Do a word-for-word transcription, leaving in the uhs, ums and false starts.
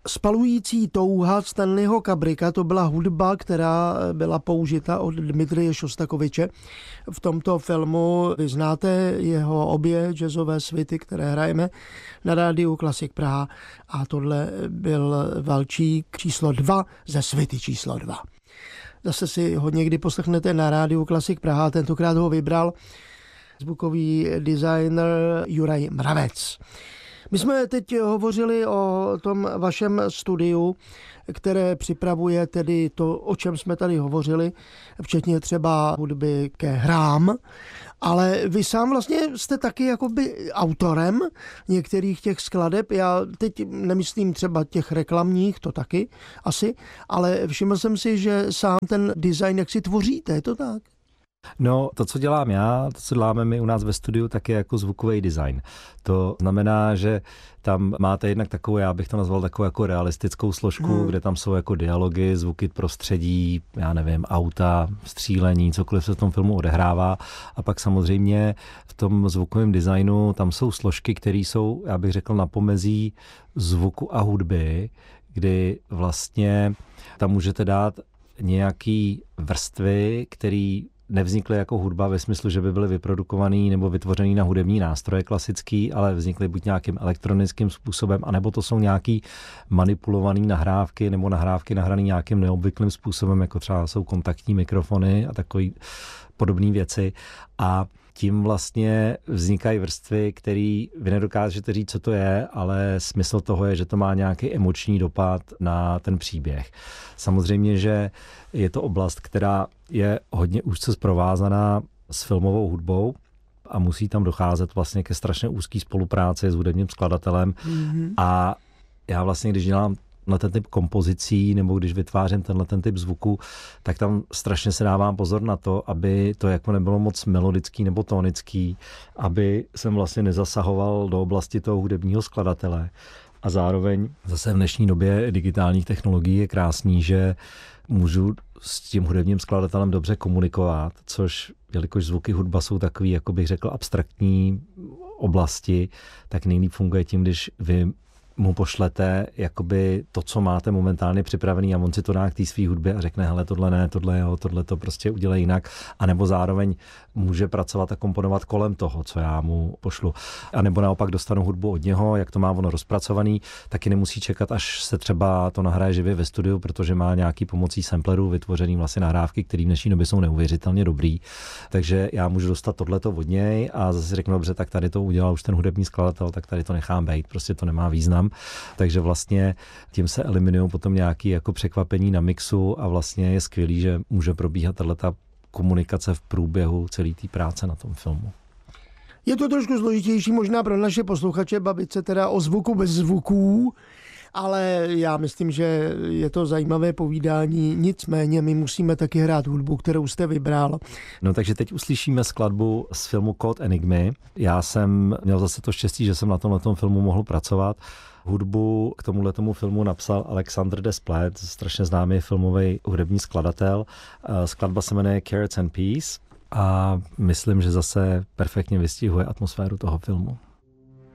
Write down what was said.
Spalující touha Stanleyho Kubricka, to byla hudba, která byla použita od Dmitrije Šostakoviče. V tomto filmu vy znáte jeho obě jazzové svity, které hrajeme na rádiu Klasik Praha, a tohle byl valčík číslo dva ze svity číslo dva. Zase si ho někdy poslechnete na rádiu Klasik Praha, tentokrát ho vybral zvukový designer Juraj Mravec. My jsme teď hovořili o tom vašem studiu, které připravuje tedy to, o čem jsme tady hovořili, včetně třeba hudby ke hrám, ale vy sám vlastně jste taky jakoby autorem některých těch skladeb. Já teď nemyslím třeba těch reklamních, to taky asi, ale všiml jsem si, že sám ten design jak si tvoříte, je to tak? No, to, co dělám já, to, co děláme my u nás ve studiu, tak je jako zvukový design. To znamená, že tam máte jednak takovou, já bych to nazval takovou jako realistickou složku, hmm. kde tam jsou jako dialogy, zvuky prostředí, já nevím, auta, střílení, cokoliv se v tom filmu odehrává. A pak samozřejmě v tom zvukovém designu tam jsou složky, které jsou, já bych řekl, na pomezí zvuku a hudby, kdy vlastně tam můžete dát nějaký vrstvy, který nevznikly jako hudba ve smyslu, že by byly vyprodukovaný nebo vytvořený na hudební nástroje klasický, ale vznikly buď nějakým elektronickým způsobem, anebo to jsou nějaký manipulovaný nahrávky nebo nahrávky nahraný nějakým neobvyklým způsobem, jako třeba jsou kontaktní mikrofony a takové podobné věci. A tím vlastně vznikají vrstvy, které vy nedokážete říct, co to je, ale smysl toho je, že to má nějaký emoční dopad na ten příběh. Samozřejmě, že je to oblast, která je hodně úzce provázaná s filmovou hudbou a musí tam docházet vlastně ke strašně úzké spolupráci s hudebním skladatelem. Mm-hmm. A já vlastně, když dělám na ten typ kompozicí nebo když vytvářím tenhle ten typ zvuku, tak tam strašně se dávám pozor na to, aby to jako nebylo moc melodický nebo tónický, aby jsem vlastně nezasahoval do oblasti toho hudebního skladatele. A zároveň zase v dnešní době digitálních technologií je krásný, že můžu s tím hudebním skladatelem dobře komunikovat, což, jelikož zvuky hudba jsou takový, jako bych řekl, abstraktní oblasti, tak nejlíp funguje tím, když vy mu pošlete jakoby to, co máte momentálně připravený a on si to dá k té svý hudbě a řekne, hele, tohle ne, tohle jo, tohle to prostě udělej jinak, a nebo zároveň může pracovat a komponovat kolem toho, co já mu pošlu. A nebo naopak dostanu hudbu od něho, jak to má ono rozpracovaný, taky nemusí čekat, až se třeba to nahraje živě ve studiu, protože má nějaký pomocí samplerů vytvořený vlastně nahrávky, které v dnešní době jsou neuvěřitelně dobrý. Takže já můžu dostat tohleto od něj a zase řeknu, dobře, tak tady to udělal už ten hudební skladatel, tak tady to nechám bejt, prostě to nemá význam. Takže vlastně tím se eliminují potom nějaké jako překvapení na mixu a vlastně je skvělý, že může probíhat tato komunikace v průběhu celé té práce na tom filmu. Je to trošku složitější možná pro naše posluchače bavit se teda o zvuku bez zvuků, ale já myslím, že je to zajímavé povídání, nicméně my musíme taky hrát hudbu, kterou jste vybral. No takže teď uslyšíme skladbu z filmu Kód Enigmy. Já jsem měl zase to štěstí, že jsem na tomhle filmu mohl pracovat. Hudbu k tomuhletomu filmu napsal Alexandre Desplat, strašně známý filmový hudební skladatel. Skladba se jmenuje Carrots and Peas a myslím, že zase perfektně vystihuje atmosféru toho filmu.